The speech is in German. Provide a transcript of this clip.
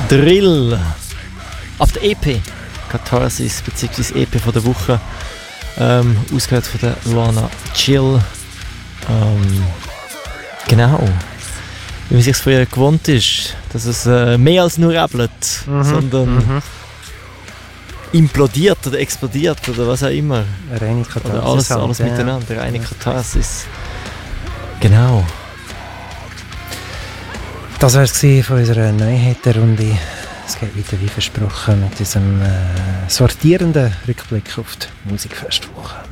Drill auf der EP Katharsis bzw. EP von der Woche, ausgehört von der Luana Chill. Genau, wie man sich von ihr gewohnt ist, dass es mehr als nur rappelt, sondern implodiert oder explodiert oder was auch immer. Reine Katharsis. Oder alles miteinander, eine Katharsis. Genau. Das war es von unserer Neuheitenrunde. Es geht weiter wie versprochen mit diesem sortierenden Rückblick auf die Musikfestwoche.